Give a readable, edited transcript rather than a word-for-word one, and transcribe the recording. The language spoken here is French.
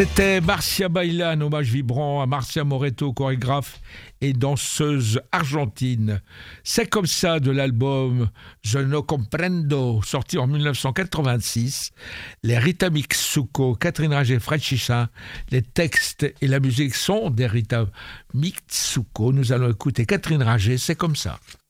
C'était Marcia Baila, un hommage vibrant à Marcia Moretto, chorégraphe et danseuse argentine. C'est comme ça de l'album Je no comprendo, sorti en 1986. Les Rita Mitsuko, Catherine Rager, Fred Chichin, les textes et la musique sont des Rita Mitsuko. Nous allons écouter Catherine Rager, C'est comme ça.